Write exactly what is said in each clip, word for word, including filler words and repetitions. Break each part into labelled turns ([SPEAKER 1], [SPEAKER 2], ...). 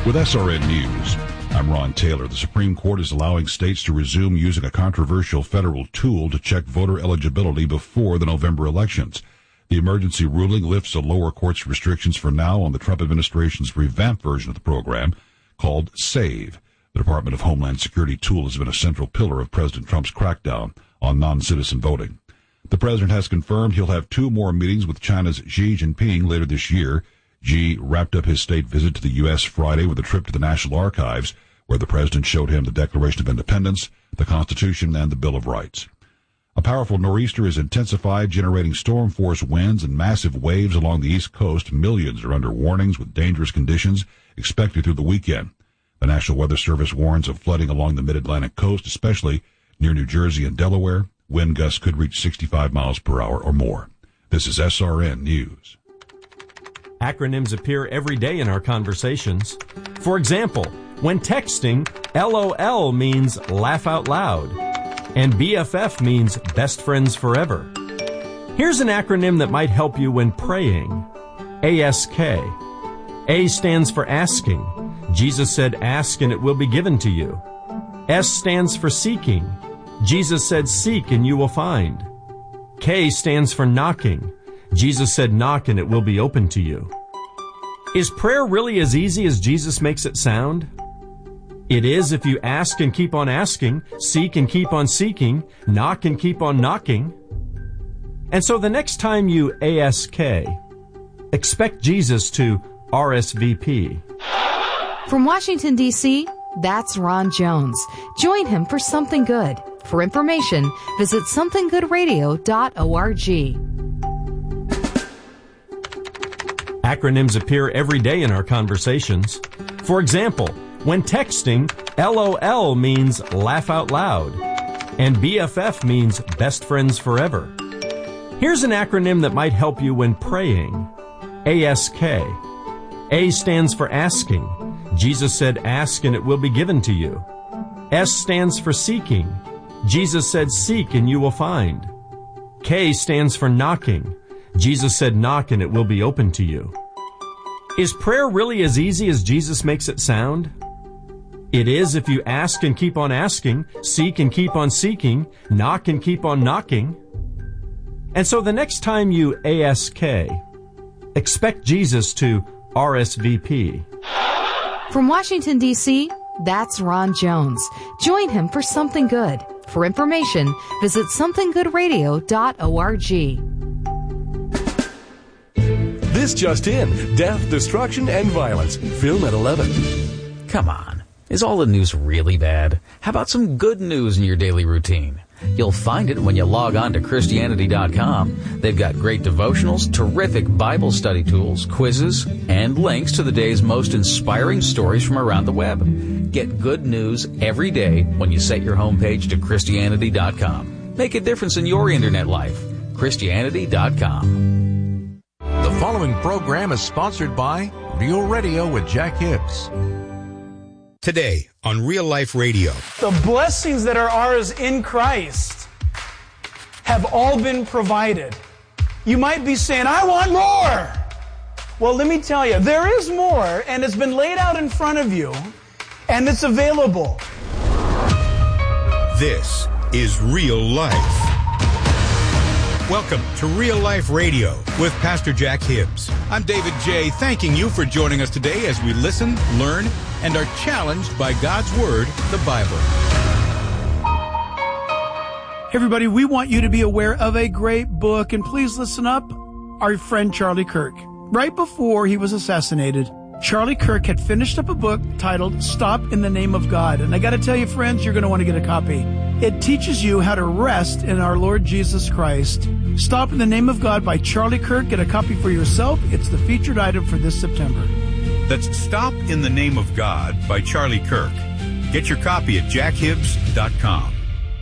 [SPEAKER 1] With S R N News, I'm Ron Taylor. The Supreme Court is allowing states to resume using a controversial federal tool to check voter eligibility before the November elections. The emergency ruling lifts the lower court's restrictions for now on the Trump administration's revamped version of the program called SAVE. The Department of Homeland Security tool has been a central pillar of President Trump's crackdown on non-citizen voting. The president has confirmed he'll have two more meetings with China's Xi Jinping later this year. Xi wrapped up his state visit to the U S Friday with a trip to the National Archives, where the president showed him the Declaration of Independence, the Constitution, and the Bill of Rights. A powerful nor'easter is intensified, generating storm force winds and massive waves along the East Coast. Millions are under warnings with dangerous conditions expected through the weekend. The National Weather Service warns of flooding along the mid-Atlantic coast, especially near New Jersey and Delaware. Wind gusts could reach sixty-five miles per hour or more. This is S R N News.
[SPEAKER 2] Acronyms appear every day in our conversations. For example, when texting, L O L means laugh out loud, and B F F means best friends forever. Here's an acronym that might help you when praying. A S K. A stands for asking. Jesus said, ask and it will be given to you. S stands for seeking. Jesus said, seek and you will find. K stands for knocking. Jesus said, knock and it will be open to you. Is prayer really as easy as Jesus makes it sound? It is if you ask and keep on asking, seek and keep on seeking, knock and keep on knocking. And so the next time you A S K, expect Jesus to R S V P.
[SPEAKER 3] From Washington, D C, that's Ron Jones. Join him for Something Good. For information, visit something good radio dot org.
[SPEAKER 2] Acronyms appear every day in our conversations. For example, when texting, L O L means laugh out loud, and B F F means best friends forever. Here's an acronym that might help you when praying. A S K. A stands for asking. Jesus said, ask and it will be given to you. S stands for seeking. Jesus said, seek and you will find. K stands for knocking. Jesus said, knock and it will be open to you. Is prayer really as easy as Jesus makes it sound? It is if you ask and keep on asking, seek and keep on seeking, knock and keep on knocking. And so the next time you A S K, expect Jesus to R S V P.
[SPEAKER 3] From Washington, D C, that's Ron Jones. Join him for Something Good. For information, visit something good radio dot org.
[SPEAKER 4] This just in, death, destruction, and violence. Film at eleven.
[SPEAKER 5] Come on. Is all the news really bad? How about some good news in your daily routine? You'll find it when you log on to Christianity dot com. They've got great devotionals, terrific Bible study tools, quizzes, and links to the day's most inspiring stories from around the web. Get good news every day when you set your homepage to Christianity dot com. Make a difference in your internet life. Christianity dot com.
[SPEAKER 6] The following program is sponsored by Real Radio with Jack Hibbs.
[SPEAKER 7] Today on Real Life Radio.
[SPEAKER 8] The blessings that are ours in Christ have all been provided. You might be saying, I want more. Well, let me tell you, there is more, and it's been laid out in front of you, and it's available.
[SPEAKER 7] This is Real Life. Welcome to Real Life Radio with Pastor Jack Hibbs. I'm David J., thanking you for joining us today as we listen, learn, and are challenged by God's Word, the Bible.
[SPEAKER 9] Everybody, we want you to be aware of a great book, and please listen up. Our friend Charlie Kirk. Right before he was assassinated, Charlie Kirk had finished up a book titled Stop in the Name of God. And I got to tell you, friends, you're going to want to get a copy. It teaches you how to rest in our Lord Jesus Christ. Stop in the Name of God by Charlie Kirk. Get a copy for yourself. It's the featured item for this September.
[SPEAKER 7] That's Stop in the Name of God by Charlie Kirk. Get your copy at jack hibbs dot com.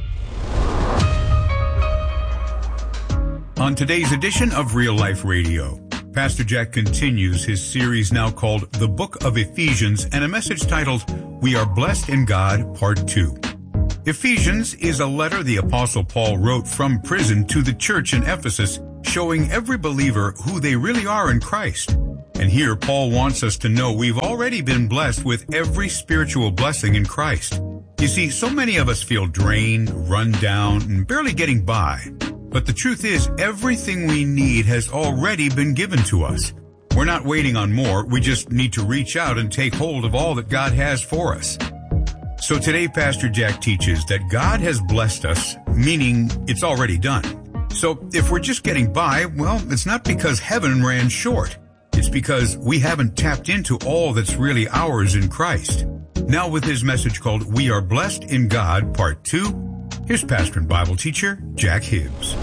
[SPEAKER 7] On today's edition of Real Life Radio, Pastor Jack continues his series now called The Book of Ephesians and a message titled, We Are Blessed in God, Part two. Ephesians is a letter the Apostle Paul wrote from prison to the church in Ephesus, showing every believer who they really are in Christ. And here Paul wants us to know we've already been blessed with every spiritual blessing in Christ. You see, so many of us feel drained, run down, and barely getting by. But the truth is, everything we need has already been given to us. We're not waiting on more. We just need to reach out and take hold of all that God has for us. So today, Pastor Jack teaches that God has blessed us, meaning it's already done. So if we're just getting by, well, it's not because heaven ran short. It's because we haven't tapped into all that's really ours in Christ. Now with his message called We Are Blessed in God, Part two, here's pastor and Bible teacher Jack Hibbs.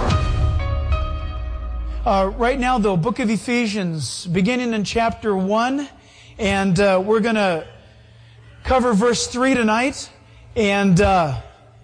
[SPEAKER 8] Uh, right now, the book of Ephesians, beginning in chapter one, and uh, we're going to cover verse three tonight, and uh,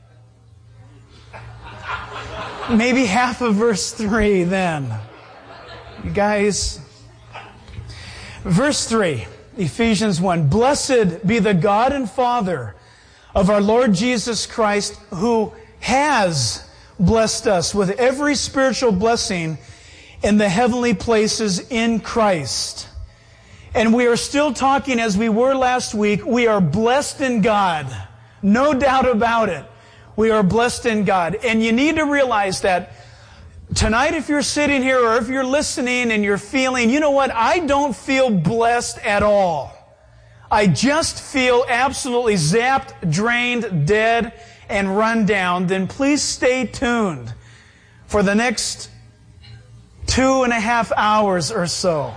[SPEAKER 8] maybe half of verse three then. You guys... Verse three, Ephesians one, Blessed be the God and Father of our Lord Jesus Christ, who has blessed us with every spiritual blessing in the heavenly places in Christ. And we are still talking, as we were last week, we are blessed in God. No doubt about it. We are blessed in God. And you need to realize that tonight, if you're sitting here or if you're listening and you're feeling, you know what, I don't feel blessed at all. I just feel absolutely zapped, drained, dead, and run down, then please stay tuned for the next two and a half hours or so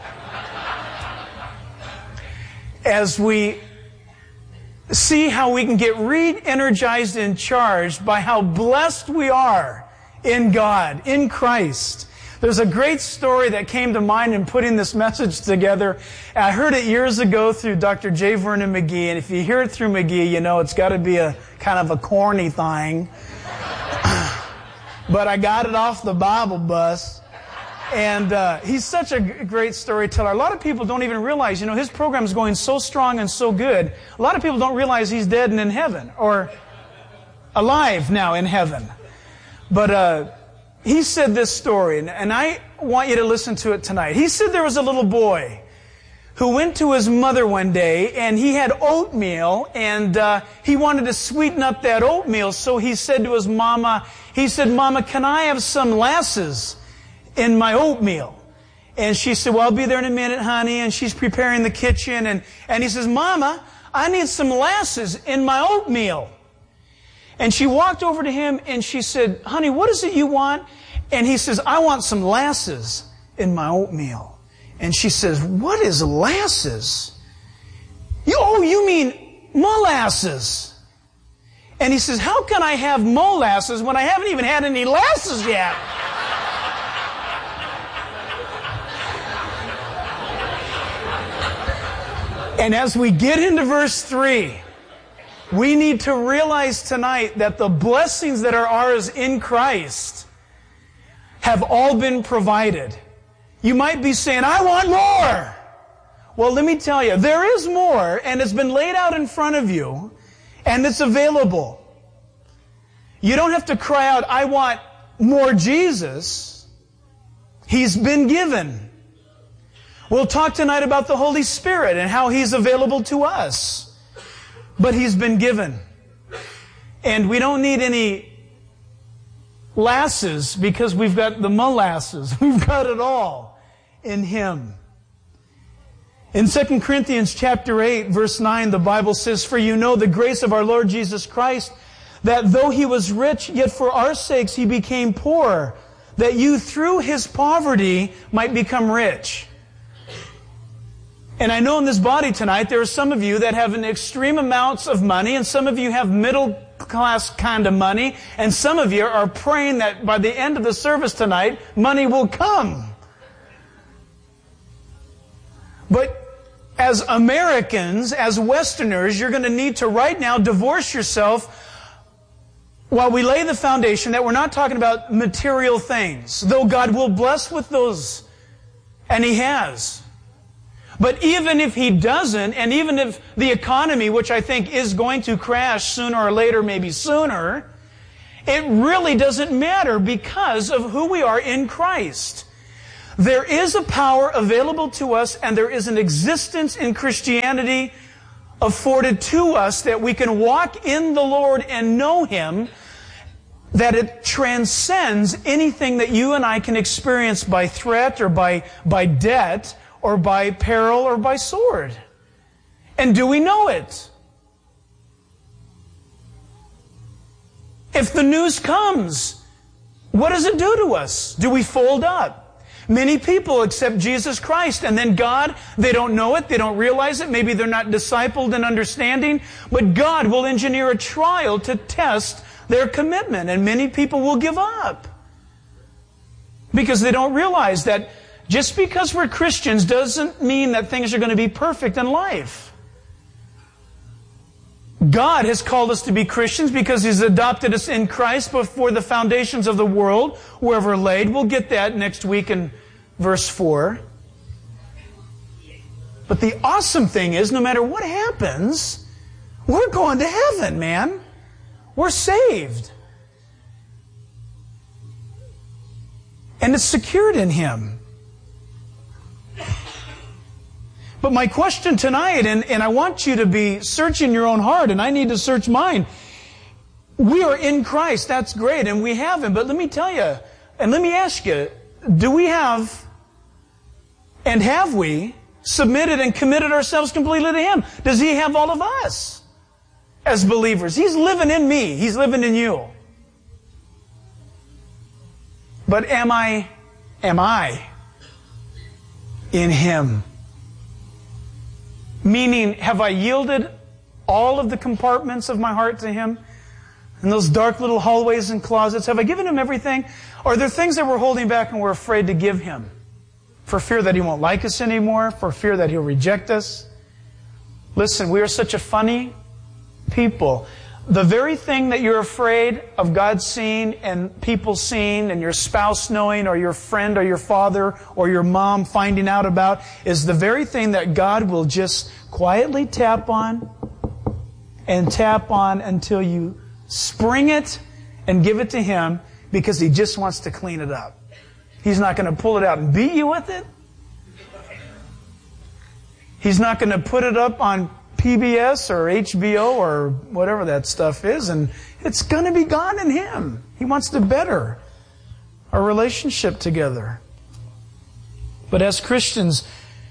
[SPEAKER 8] as we see how we can get re-energized and charged by how blessed we are in God, in Christ. There's a great story that came to mind in putting this message together. I heard it years ago through Doctor J. Vernon McGee, and if you hear it through McGee, you know it's got to be a kind of a corny thing. But I got it off the Bible bus. And uh, he's such a great storyteller. A lot of people don't even realize, you know, his program is going so strong and so good. A lot of people don't realize he's dead and in heaven, or alive now in heaven. But uh, he said this story, and I want you to listen to it tonight. He said there was a little boy who went to his mother one day, and he had oatmeal, and uh, he wanted to sweeten up that oatmeal. So he said to his mama, he said, Mama, can I have some lasses in my oatmeal? And she said, well, I'll be there in a minute, honey. And she's preparing the kitchen, and, and he says, Mama, I need some lasses in my oatmeal. And she walked over to him and she said, honey, what is it you want? And he says, I want some lasses in my oatmeal. And she says, what is lasses? You, oh, you mean molasses. And he says, how can I have molasses when I haven't even had any lasses yet? And as we get into verse three, we need to realize tonight that the blessings that are ours in Christ have all been provided. You might be saying, I want more. Well, let me tell you, there is more, and it's been laid out in front of you, and it's available. You don't have to cry out, I want more Jesus. He's been given. We'll talk tonight about the Holy Spirit and how He's available to us. But He's been given. And we don't need any lasses because we've got the molasses. We've got it all in Him. In Second Corinthians chapter eight, verse nine, the Bible says, For you know the grace of our Lord Jesus Christ, that though He was rich, yet for our sakes He became poor, that you through His poverty might become rich. And I know in this body tonight, there are some of you that have an extreme amounts of money, and some of you have middle class kind of money, and some of you are praying that by the end of the service tonight, money will come. But as Americans, as Westerners, you're going to need to right now divorce yourself while we lay the foundation that we're not talking about material things, though God will bless with those, and He has. But even if He doesn't, and even if the economy, which I think is going to crash sooner or later, maybe sooner, it really doesn't matter because of who we are in Christ. There is a power available to us, and there is an existence in Christianity afforded to us that we can walk in the Lord and know Him, that it transcends anything that you and I can experience by threat or by, by debt or by peril or by sword. And do we know it? If the news comes, what does it do to us? Do we fold up? Many people accept Jesus Christ, and then God, they don't know it, they don't realize it, maybe they're not discipled in understanding, but God will engineer a trial to test their commitment, and many people will give up. Because they don't realize that just because we're Christians doesn't mean that things are going to be perfect in life. God has called us to be Christians because He's adopted us in Christ before the foundations of the world were ever laid. We'll get that next week in verse four. But the awesome thing is, no matter what happens, we're going to heaven, man. We're saved. And it's secured in Him. But my question tonight, and, and I want you to be searching your own heart, and I need to search mine. We are in Christ, that's great, and we have Him. But let me tell you, and let me ask you, do we have, and have we, submitted and committed ourselves completely to Him? Does He have all of us as believers? He's living in me. He's living in you. But am I, am I in Him? Meaning, have I yielded all of the compartments of my heart to Him? In those dark little hallways and closets, have I given Him everything? Or are there things that we're holding back and we're afraid to give Him? For fear that He won't like us anymore? For fear that He'll reject us? Listen, we are such a funny people. The very thing that you're afraid of God seeing and people seeing and your spouse knowing or your friend or your father or your mom finding out about is the very thing that God will just quietly tap on and tap on until you spring it and give it to Him because He just wants to clean it up. He's not going to pull it out and beat you with it. He's not going to put it up on P B S or H B O or whatever that stuff is, and it's going to be gone in Him. He wants to better our relationship together. But as Christians,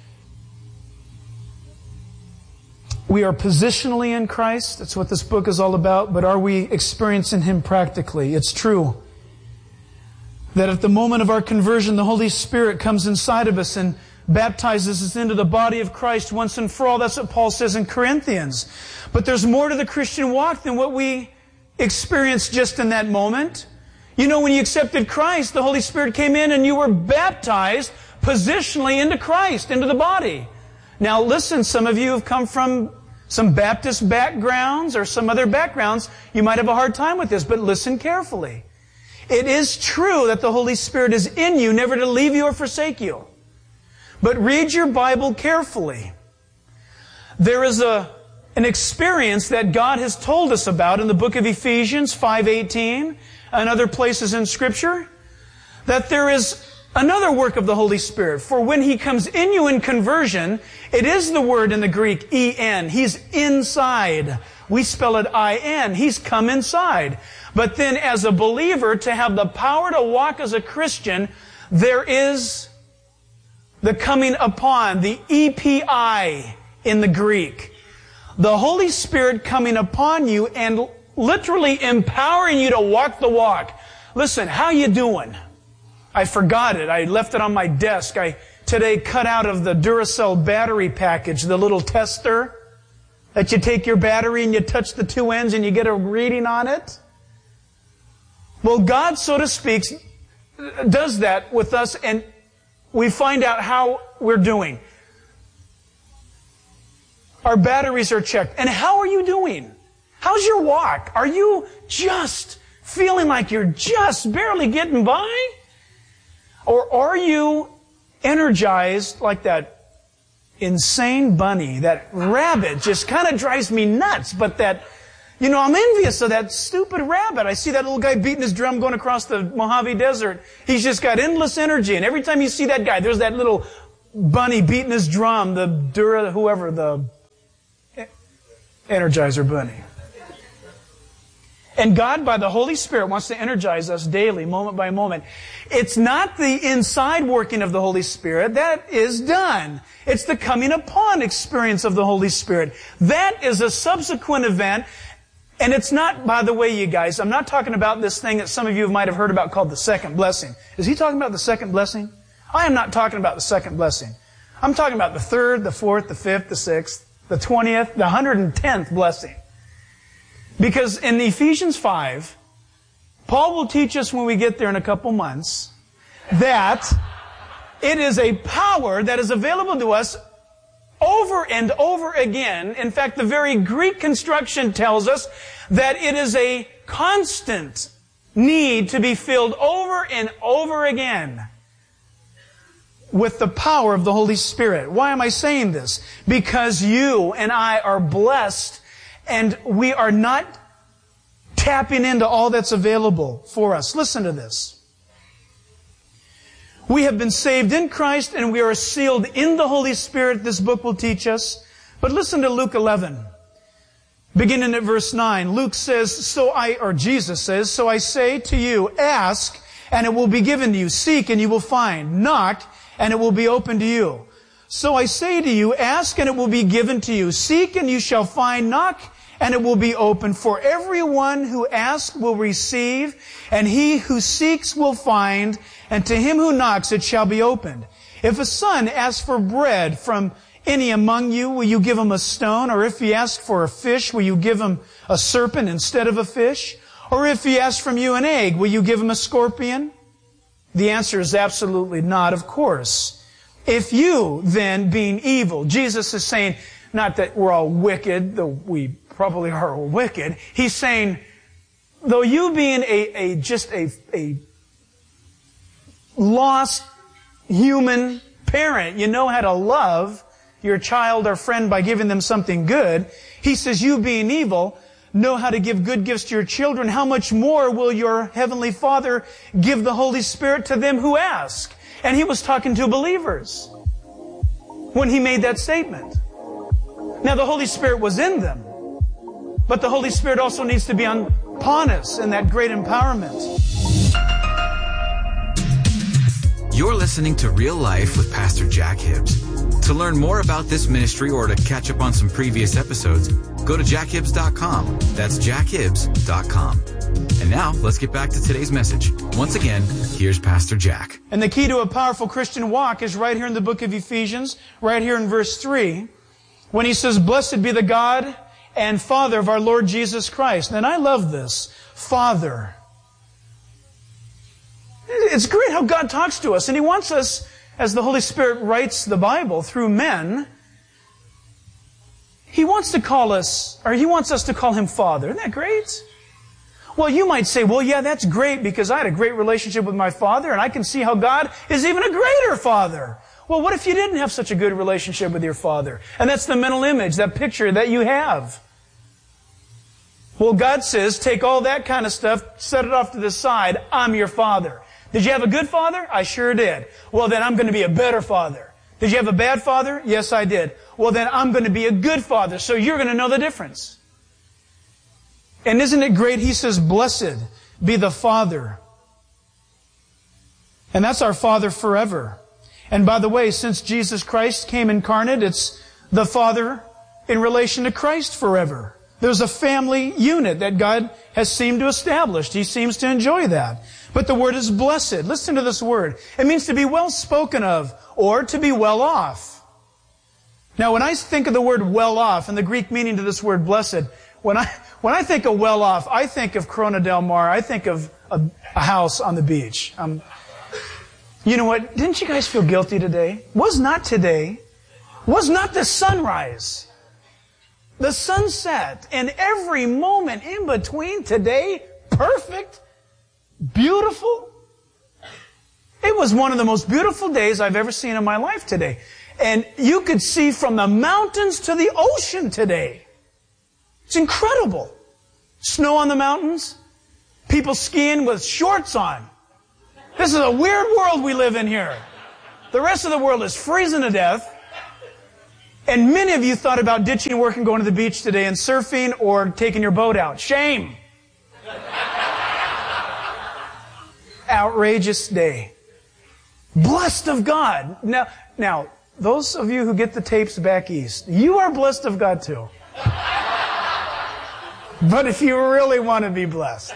[SPEAKER 8] we are positionally in Christ. That's what this book is all about. But are we experiencing Him practically? It's true that at the moment of our conversion, the Holy Spirit comes inside of us and baptizes us into the body of Christ once and for all. That's what Paul says in Corinthians. But there's more to the Christian walk than what we experience just in that moment. You know, when you accepted Christ, the Holy Spirit came in and you were baptized positionally into Christ, into the body. Now listen, some of you have come from some Baptist backgrounds or some other backgrounds. You might have a hard time with this, but listen carefully. It is true that the Holy Spirit is in you, never to leave you or forsake you. But read your Bible carefully. There is a, an experience that God has told us about in the book of Ephesians five eighteen and other places in Scripture, that there is another work of the Holy Spirit. For when He comes in you in conversion, it is the word in the Greek, E N. He's inside. We spell it I N. He's come inside. But then as a believer, to have the power to walk as a Christian, there is the coming upon, the E P I in the Greek. The Holy Spirit coming upon you and literally empowering you to walk the walk. Listen, how you doing? I forgot it. I left it on my desk. I today cut out of the Duracell battery package, the little tester that you take your battery and you touch the two ends and you get a reading on it. Well, God, so to speak, does that with us, and we find out how we're doing. Our batteries are checked. And how are you doing? How's your walk? Are you just feeling like you're just barely getting by? Or are you energized like that insane bunny? That rabbit just kind of drives me nuts, but that You know, I'm envious of that stupid rabbit. I see that little guy beating his drum going across the Mojave Desert. He's just got endless energy. And every time you see that guy, there's that little bunny beating his drum, the Dura, whoever, the Energizer Bunny. And God, by the Holy Spirit, wants to energize us daily, moment by moment. It's not the inside working of the Holy Spirit. That is done. It's the coming upon experience of the Holy Spirit. That is a subsequent event. And it's not, by the way, you guys, I'm not talking about this thing that some of you might have heard about called the second blessing. Is he talking about the second blessing? I am not talking about the second blessing. I'm talking about the third, the fourth, the fifth, the sixth, the twentieth, the one hundred tenth blessing. Because in Ephesians five, Paul will teach us when we get there in a couple months that it is a power that is available to us over and over again. In fact, the very Greek construction tells us that it is a constant need to be filled over and over again with the power of the Holy Spirit. Why am I saying this? Because you and I are blessed and we are not tapping into all that's available for us. Listen to this. We have been saved in Christ and we are sealed in the Holy Spirit, this book will teach us. But listen to Luke eleven. Beginning at verse nine, Luke says, so I, or Jesus says, so I say to you, ask and it will be given to you. Seek and you will find. Knock and it will be opened to you. So I say to you, ask and it will be given to you. Seek and you shall find. Knock and it will be opened. For everyone who asks will receive, and he who seeks will find, and to him who knocks it shall be opened. If a son asks for bread from any among you, will you give him a stone? Or if he asks for a fish, will you give him a serpent instead of a fish? Or if he asks from you an egg, will you give him a scorpion? The answer is absolutely not, of course. If you, then, being evil, Jesus is saying, not that we're all wicked, though we probably are all wicked. He's saying, though you being a, a just a, a lost human parent, you know how to love your child or friend by giving them something good. He says, you being evil, know how to give good gifts to your children. How much more will your Heavenly Father give the Holy Spirit to them who ask? And he was talking to believers when he made that statement. Now the Holy Spirit was in them, but the Holy Spirit also needs to be upon us in that great empowerment.
[SPEAKER 10] You're listening to Real Life with Pastor Jack Hibbs. To learn more about this ministry or to catch up on some previous episodes, go to jack hibbs dot com. That's jack hibbs dot com. And now, let's get back to today's message. Once again, here's Pastor Jack.
[SPEAKER 8] And the key to a powerful Christian walk is right here in the book of Ephesians, right here in verse three, when he says, blessed be the God and Father of our Lord Jesus Christ. And I love this. Father. It's great how God talks to us, and He wants us, as the Holy Spirit writes the Bible through men, He wants to call us, or He wants us to call Him Father. Isn't that great? Well, you might say, well, yeah, that's great because I had a great relationship with my Father, and I can see how God is even a greater Father. Well, what if you didn't have such a good relationship with your Father? And that's the mental image, that picture that you have. Well, God says, take all that kind of stuff, set it off to the side. I'm your Father. Did you have a good father? I sure did. Well, then I'm going to be a better father. Did you have a bad father? Yes, I did. Well, then I'm going to be a good father. So you're going to know the difference. And isn't it great? He says, blessed be the Father. And that's our Father forever. And by the way, since Jesus Christ came incarnate, it's the Father in relation to Christ forever. There's a family unit that God has seemed to establish. He seems to enjoy that. But the word is blessed. Listen to this word. It means to be well spoken of or to be well off. Now, when I think of the word well off and the Greek meaning to this word blessed, when I when I think of well off, I think of Corona del Mar. I think of a, a house on the beach. Um, you know what? Didn't you guys feel guilty today? Was not today. Was not the sunrise. The sunset and every moment in between today, perfect, beautiful. It was one of the most beautiful days I've ever seen in my life today. And you could see from the mountains to the ocean today. It's incredible. Snow on the mountains. People skiing with shorts on. This is a weird world we live in here. The rest of the world is freezing to death. And many of you thought about ditching work and going to the beach today and surfing or taking your boat out. Shame. Outrageous day. Blessed of God. Now, now, those of you who get the tapes back east, you are blessed of God too. But if you really want to be blessed,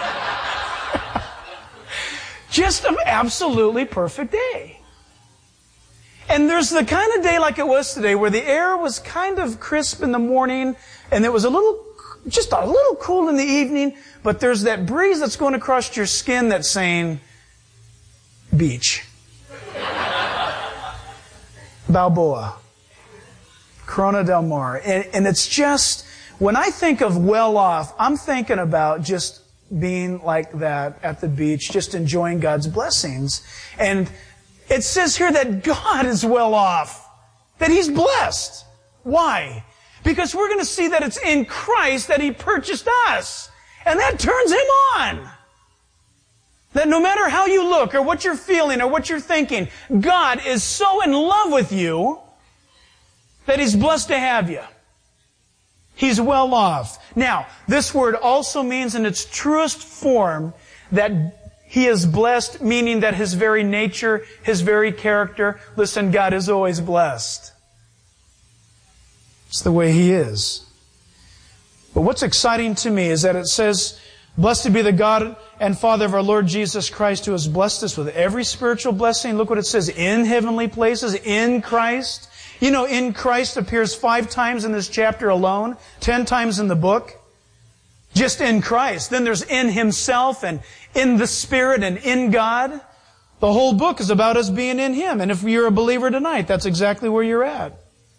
[SPEAKER 8] just an absolutely perfect day. And there's the kind of day like it was today where the air was kind of crisp in the morning and it was a little, just a little cool in the evening, but there's that breeze that's going across your skin that's saying, beach. Balboa. Corona del Mar. And, and it's just, when I think of well off, I'm thinking about just being like that at the beach, just enjoying God's blessings. And it says here that God is well off, that He's blessed. Why? Because we're going to see that it's in Christ that He purchased us. And that turns Him on. That no matter how you look or what you're feeling or what you're thinking, God is so in love with you that He's blessed to have you. He's well off. Now, this word also means in its truest form that He is blessed, meaning that His very nature, His very character, listen, God is always blessed. It's the way He is. But what's exciting to me is that it says, blessed be the God and Father of our Lord Jesus Christ, who has blessed us with every spiritual blessing. Look what it says, in heavenly places, in Christ. You know, in Christ appears five times in this chapter alone, ten times in the book. Just in Christ. Then there's in Himself and in the Spirit and in God. The whole book is about us being in Him. And if you're a believer tonight, that's exactly where you're at.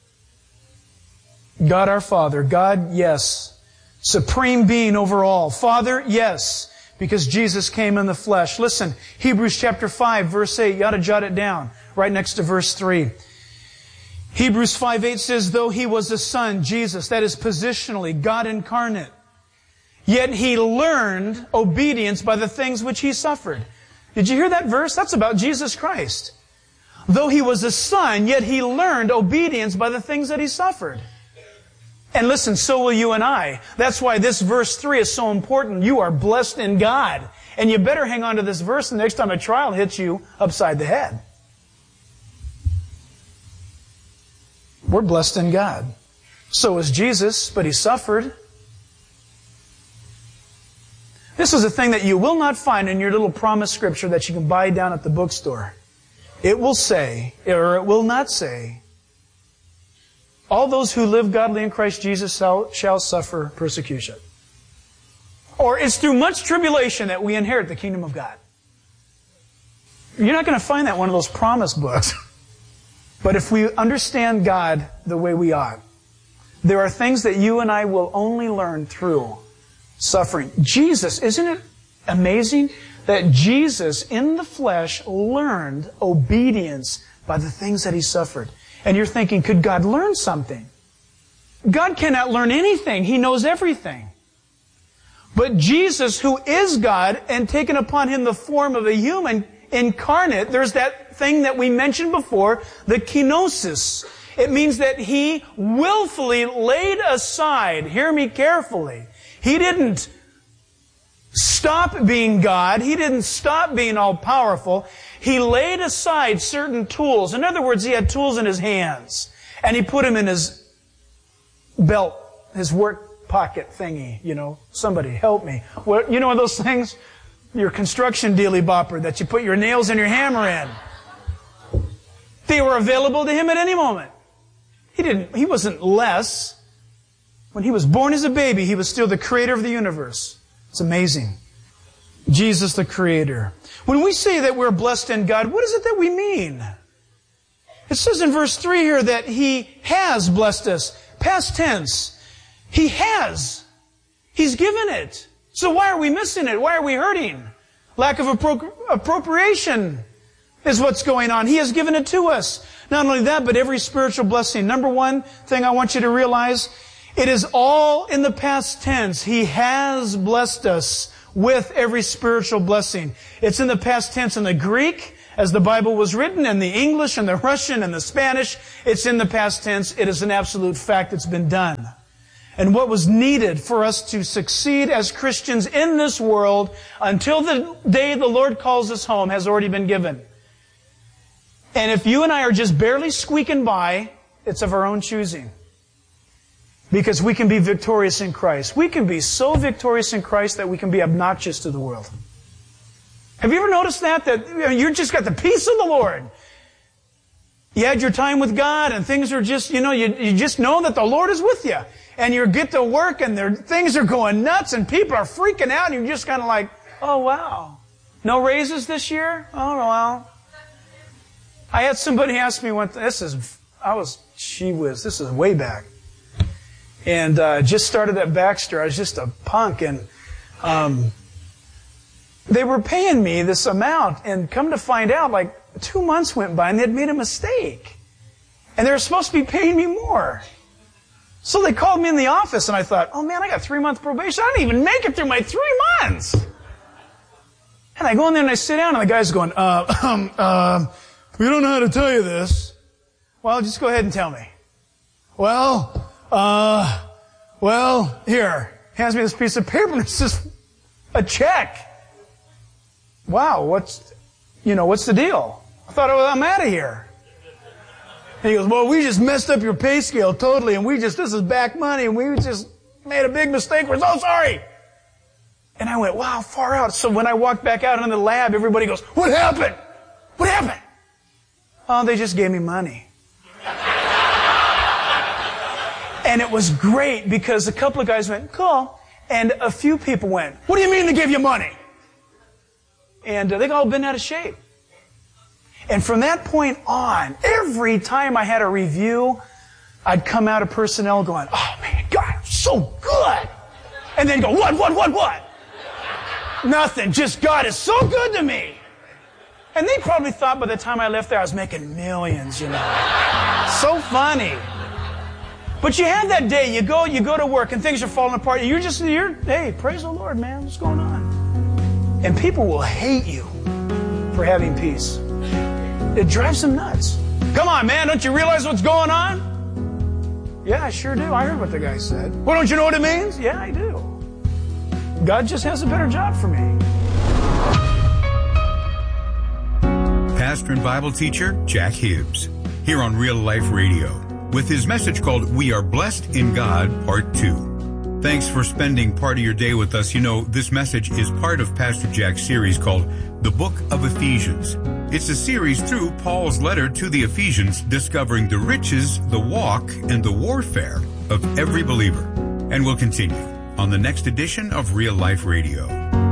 [SPEAKER 8] God our Father. God, yes. Supreme being over all. Father, yes. Because Jesus came in the flesh. Listen, Hebrews chapter five, verse eight. You ought to jot it down. Right next to verse three. Hebrews five eight says, though He was the Son, Jesus, that is positionally God incarnate, yet He learned obedience by the things which He suffered. Did you hear that verse? That's about Jesus Christ. Though He was a Son, yet He learned obedience by the things that He suffered. And listen, so will you and I. That's why this verse three is so important. You are blessed in God. And you better hang on to this verse the next time a trial hits you upside the head. We're blessed in God. So is Jesus, but He suffered. This is a thing that you will not find in your little promise scripture that you can buy down at the bookstore. It will say, or it will not say, all those who live godly in Christ Jesus shall, shall suffer persecution. Or it's through much tribulation that we inherit the kingdom of God. You're not going to find that in one of those promise books. But if we understand God the way we ought, there are things that you and I will only learn through suffering. Jesus, isn't it amazing that Jesus in the flesh learned obedience by the things that He suffered? And you're thinking, could God learn something? God cannot learn anything. He knows everything. But Jesus, who is God and taken upon Him the form of a human incarnate, there's that thing that we mentioned before, the kenosis. It means that He willfully laid aside, hear me carefully, He didn't stop being God. He didn't stop being all-powerful. He laid aside certain tools. In other words, He had tools in His hands. And He put them in His belt, His work pocket thingy. You know, somebody help me. What, you know those things? Your construction dealy bopper that you put your nails and your hammer in. They were available to Him at any moment. He didn't, He wasn't less. When He was born as a baby, He was still the creator of the universe. It's amazing. Jesus the Creator. When we say that we're blessed in God, what is it that we mean? It says in verse three here that He has blessed us. Past tense. He has. He's given it. So why are we missing it? Why are we hurting? Lack of appro- appropriation is what's going on. He has given it to us. Not only that, but every spiritual blessing. Number one thing I want you to realize It is all in the past tense. He has blessed us with every spiritual blessing. It's in the past tense in the Greek, as the Bible was written, in the English and the Russian and the Spanish. It's in the past tense. It is an absolute fact. It's been done. And what was needed for us to succeed as Christians in this world until the day the Lord calls us home has already been given. And if you and I are just barely squeaking by, it's of our own choosing. Because we can be victorious in Christ. We can be so victorious in Christ that we can be obnoxious to the world. Have you ever noticed that? That you know, you just got the peace of the Lord. You had your time with God and things are just, you know, you, you just know that the Lord is with you. And you get to work and there, things are going nuts and people are freaking out and you're just kind of like, oh wow. No raises this year? Oh well. I had somebody ask me one, this is, I was, she whiz, this is way back. And uh, just started at Baxter. I was just a punk and um, they were paying me this amount and come to find out like two months went by and they'd made a mistake. And they were supposed to be paying me more. So they called me in the office and I thought, oh man, I got three month probation. I didn't even make it through my three months. And I go in there and I sit down and the guy's going, uh, um, uh, we don't know how to tell you this. Well, just go ahead and tell me. Well, uh, well, here, hands me this piece of paper and it's just a check. Wow, what's, you know, what's the deal? I thought, oh, I'm out of here. And he goes, well, we just messed up your pay scale totally and we just, this is back money and we just made a big mistake. We're so sorry. And I went, wow, far out. So when I walked back out into the lab, everybody goes, what happened? What happened? Oh, they just gave me money. And it was great because a couple of guys went, cool. And a few people went, what do you mean they gave you money? And uh, they all been out of shape. And from that point on, every time I had a review, I'd come out of personnel going, oh man, God, so good. And then go, what, what, what, what? Nothing, just God is so good to me. And they probably thought by the time I left there I was making millions, you know. So funny. But you have that day, you go, you go to work and things are falling apart. And you're just, you're, hey, praise the Lord, man, what's going on? And people will hate you for having peace. It drives them nuts. Come on, man, don't you realize what's going on? Yeah, I sure do. I heard what the guy said. Well, don't you know what it means? Yeah, I do. God just has a better job for me.
[SPEAKER 7] Pastor and Bible teacher Jack Hibbs, here on Real Life Radio, with his message called We Are Blessed in God, Part two. Thanks for spending part of your day with us. You know, this message is part of Pastor Jack's series called The Book of Ephesians. It's a series through Paul's letter to the Ephesians, discovering the riches, the walk, and the warfare of every believer. And we'll continue on the next edition of Real Life Radio.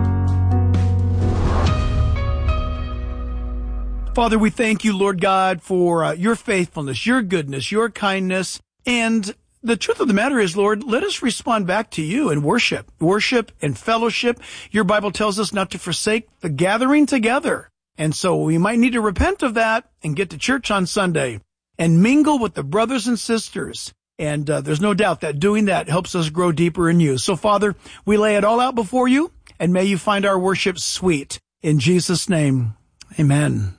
[SPEAKER 9] Father, we thank you, Lord God, for uh, your faithfulness, your goodness, your kindness. And the truth of the matter is, Lord, let us respond back to you in worship, worship and fellowship. Your Bible tells us not to forsake the gathering together. And so we might need to repent of that and get to church on Sunday and mingle with the brothers and sisters. And uh, there's no doubt that doing that helps us grow deeper in you. So, Father, we lay it all out before you, and may you find our worship sweet. In Jesus' name, amen.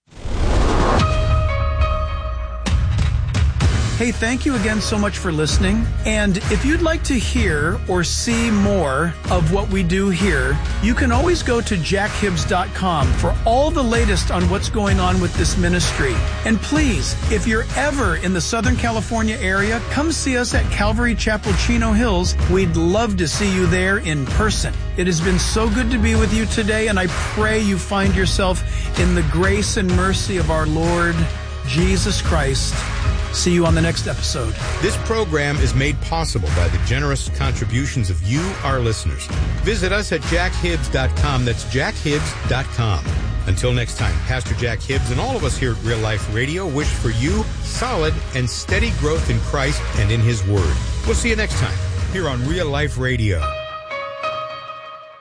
[SPEAKER 9] Hey, thank you again so much for listening. And if you'd like to hear or see more of what we do here, you can always go to jack hibbs dot com for all the latest on what's going on with this ministry. And please, if you're ever in the Southern California area, come see us at Calvary Chapel, Chino Hills. We'd love to see you there in person. It has been so good to be with you today, and I pray you find yourself in the grace and mercy of our Lord Jesus Christ. See you on the next episode.
[SPEAKER 7] This program is made possible by the generous contributions of you, our listeners. Visit us at jack hibbs dot com. That's jack hibbs dot com. Until next time, Pastor Jack Hibbs and all of us here at Real Life Radio wish for you solid and steady growth in Christ and in His Word. We'll see you next time here on Real Life Radio.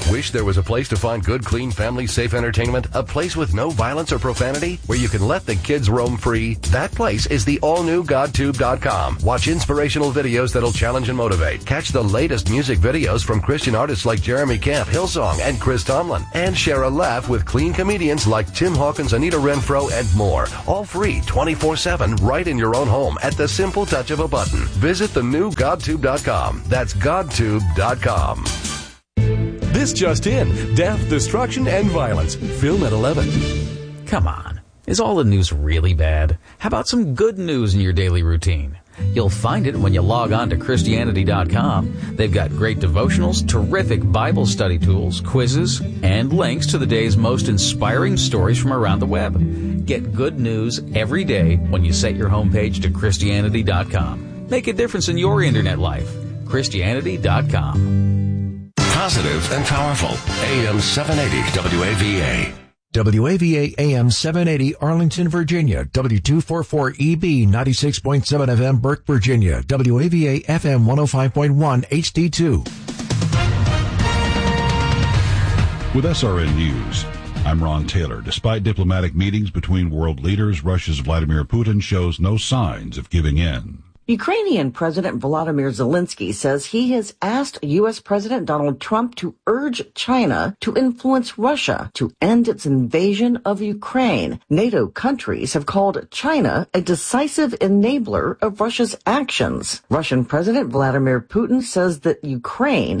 [SPEAKER 11] Wish there was a place to find good, clean, family-safe entertainment? A place with no violence or profanity? Where you can let the kids roam free? That place is the all-new God Tube dot com. Watch inspirational videos that'll challenge and motivate. Catch the latest music videos from Christian artists like Jeremy Camp, Hillsong, and Chris Tomlin. And share a laugh with clean comedians like Tim Hawkins, Anita Renfro, and more. All free twenty-four seven right in your own home at the simple touch of a button. Visit the new God Tube dot com. That's God Tube dot com.
[SPEAKER 4] This just in, death, destruction, and violence. Film at eleven.
[SPEAKER 5] Come on. Is all the news really bad? How about some good news in your daily routine? You'll find it when you log on to Christianity dot com. They've got great devotionals, terrific Bible study tools, quizzes, and links to the day's most inspiring stories from around the web. Get good news every day when you set your homepage to Christianity dot com. Make a difference in your internet life. Christianity dot com.
[SPEAKER 12] Positive and powerful. A M seven eighty W A V A.
[SPEAKER 6] W A V A A M seven eighty Arlington, Virginia. W two forty-four E B ninety-six point seven F M Burke, Virginia. W A V A F M one oh five point one H D two.
[SPEAKER 1] With S R N News, I'm Ron Taylor. Despite diplomatic meetings between world leaders, Russia's Vladimir Putin shows no signs of giving in.
[SPEAKER 13] Ukrainian President Volodymyr Zelensky says he has asked U S. President Donald Trump to urge China to influence Russia to end its invasion of Ukraine. NATO countries have called China a decisive enabler of Russia's actions. Russian President Vladimir Putin says that Ukraine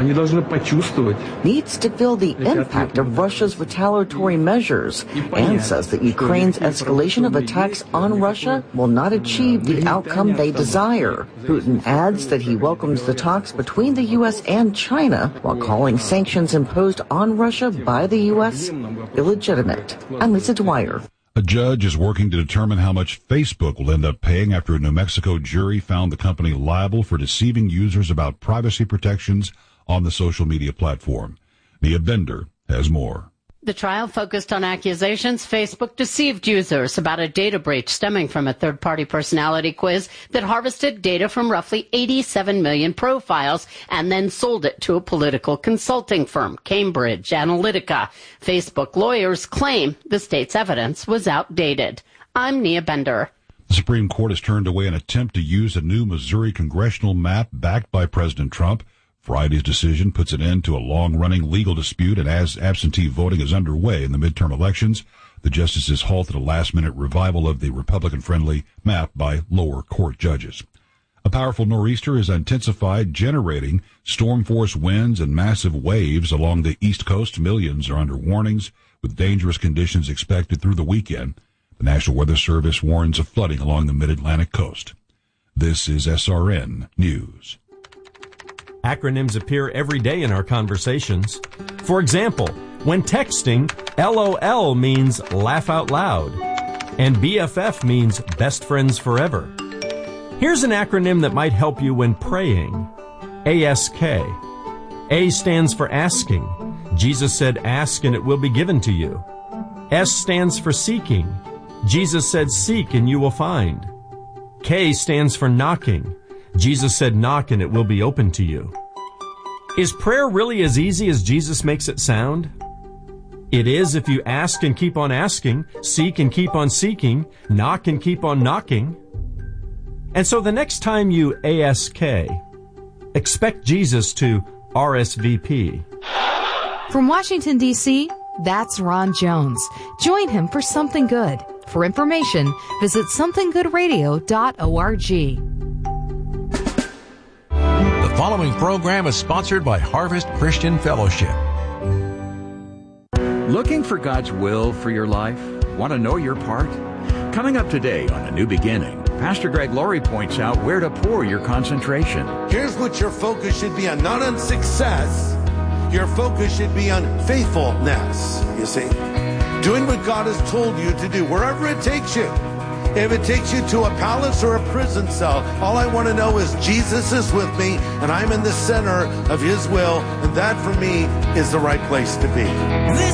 [SPEAKER 13] needs to feel the impact of Russia's retaliatory measures and says that Ukraine's escalation of attacks on Russia will not achieve the outcome they desire. Putin adds that he welcomes the talks between the U S and China while calling sanctions imposed on Russia by the U S illegitimate. I'm Lisa Dwyer.
[SPEAKER 1] A judge is working to determine how much Facebook will end up paying after a New Mexico jury found the company liable for deceiving users about privacy protections on the social media platform. Nia Bender has more.
[SPEAKER 14] The trial focused on accusations Facebook deceived users about a data breach stemming from a third-party personality quiz that harvested data from roughly eighty-seven million profiles and then sold it to a political consulting firm, Cambridge Analytica. Facebook lawyers claim the state's evidence was outdated. I'm Nia Bender.
[SPEAKER 1] The Supreme Court has turned away an attempt to use a new Missouri congressional map backed by President Trump. Friday's decision puts an end to a long-running legal dispute, and as absentee voting is underway in the midterm elections, the justices halted a last-minute revival of the Republican-friendly map by lower court judges. A powerful nor'easter has intensified, generating storm-force winds and massive waves along the East Coast. Millions are under warnings, with dangerous conditions expected through the weekend. The National Weather Service warns of flooding along the mid-Atlantic coast. This is S R N News.
[SPEAKER 2] Acronyms appear every day in our conversations. For example, when texting, LOL means laugh out loud, and B F F means best friends forever. Here's an acronym that might help you when praying. A S K. A stands for asking. Jesus said, ask and it will be given to you. S stands for seeking. Jesus said, seek and you will find. K stands for knocking. Jesus said, knock and it will be open to you. Is prayer really as easy as Jesus makes it sound? It is if you ask and keep on asking, seek and keep on seeking, knock and keep on knocking. And so the next time you A S K, expect Jesus to R S V P.
[SPEAKER 3] From Washington, D C, that's Ron Jones. Join him for Something Good. For information, visit something good radio dot org.
[SPEAKER 6] The following program is sponsored by Harvest Christian Fellowship.
[SPEAKER 15] Looking for God's will for your life? Want to know your part? Coming up today on A New Beginning, Pastor Greg Laurie points out where to pour your concentration.
[SPEAKER 16] Here's what your focus should be on, not on success. Your focus should be on faithfulness, you see. Doing what God has told you to do, wherever it takes you. If it takes you to a palace or a prison cell, all I want to know is Jesus is with me and I'm in the center of His will, and that for me is the right place to be.
[SPEAKER 17] This